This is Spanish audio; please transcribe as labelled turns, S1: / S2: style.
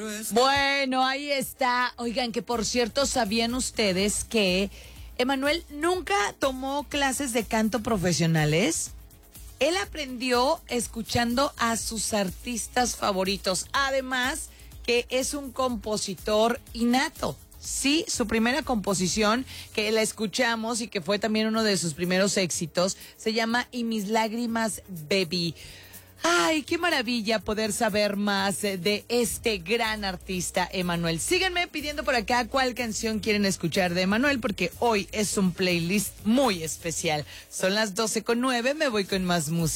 S1: Bueno, ahí está. Oigan, que por cierto, ¿sabían ustedes que Emanuel nunca tomó clases de canto profesionales? Él aprendió escuchando a sus artistas favoritos. Además, que es un compositor innato. Sí, su primera composición, que la escuchamos y que fue también uno de sus primeros éxitos, se llama Y mis lágrimas bebí. Ay, qué maravilla poder saber más de este gran artista, Emanuel. Síganme pidiendo por acá cuál canción quieren escuchar de Emanuel, porque hoy es un playlist muy especial. Son las 12:09, me voy con más música.